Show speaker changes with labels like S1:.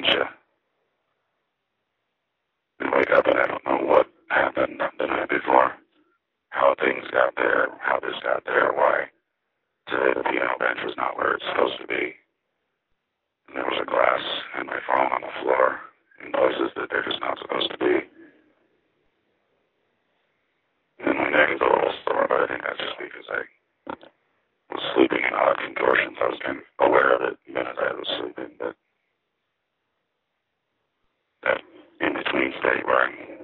S1: dementia and wake up and I don't know what happened the night before, how things got there, how this got there, why today the piano bench was not where it's supposed to be. And there was a glass and my phone on the floor in places that they're just not supposed to be. And my neck is a little sore, but I think that's just because I was sleeping in odd contortions. I was kind of aware of it even as I was sleeping, but that in-between state where I'm